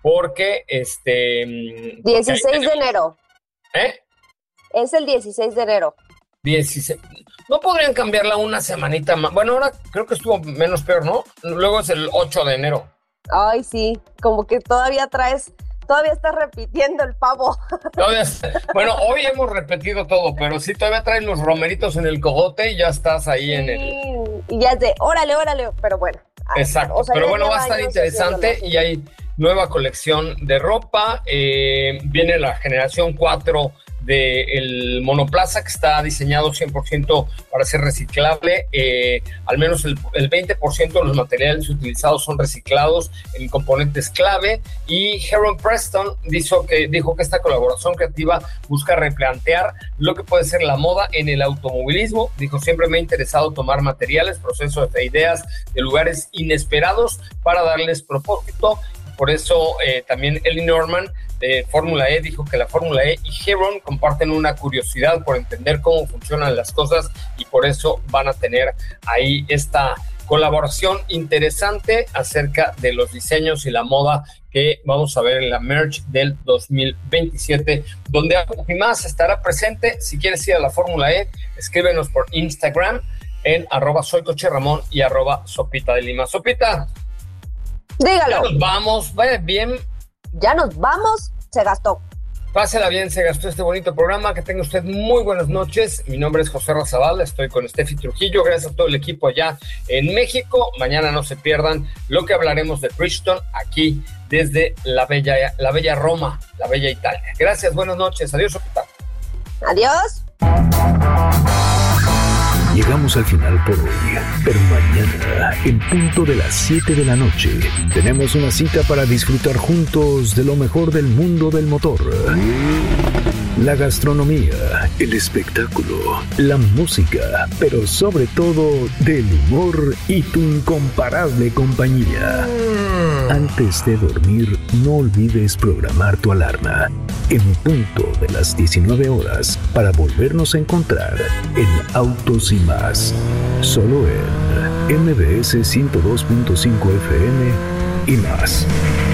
porque 16 de enero. ¿Eh? Es el 16 de enero. 16. ¿No podrían cambiarla una semanita más? Bueno, ahora creo que estuvo menos peor, ¿no? Luego es el 8 de enero. Ay, sí, como que todavía estás repitiendo el pavo. Bueno, hoy hemos repetido todo, pero sí, todavía traes los romeritos en el cogote y ya estás ahí en el... Y ya es de, órale, pero bueno. Exacto, o sea, pero bueno, va a estar años interesante y hay nueva colección de ropa. Viene la generación 4 del monoplaza, que está diseñado 100% para ser reciclable. Al menos el 20% de los materiales utilizados son reciclados en componentes clave. Y Heron Preston dijo que esta colaboración creativa busca replantear lo que puede ser la moda en el automovilismo. Dijo: siempre me ha interesado tomar materiales, procesos e ideas de lugares inesperados para darles propósito. Por eso también Ellie Norman de Fórmula E dijo que la Fórmula E y Heron comparten una curiosidad por entender cómo funcionan las cosas, y por eso van a tener ahí esta colaboración interesante acerca de los diseños y la moda que vamos a ver en la Merch del 2027, donde algo más estará presente. Si quieres ir a la Fórmula E, escríbenos por Instagram en @soycocheramón y @sopita de Lima. Sopita, dígalo. Ya nos vamos, vaya bien. Ya nos vamos, se gastó. Pásela bien, se gastó este bonito programa. Que tenga usted muy buenas noches. Mi nombre es José Razabala, estoy con Steffi Trujillo. Gracias a todo el equipo allá en México. Mañana no se pierdan lo que hablaremos de Bridgestone aquí desde la bella Roma, la bella Italia. Gracias, buenas noches. Adiós, Sopita. Adiós. Llegamos al final por hoy, pero mañana, en punto de las 7 de la noche, tenemos una cita para disfrutar juntos de lo mejor del mundo del motor. La gastronomía, el espectáculo, la música, pero sobre todo del humor y tu incomparable compañía. Antes de dormir, no olvides programar tu alarma en punto de las 19 horas para volvernos a encontrar en Autos y Más, solo en MBS 102.5 FM y más.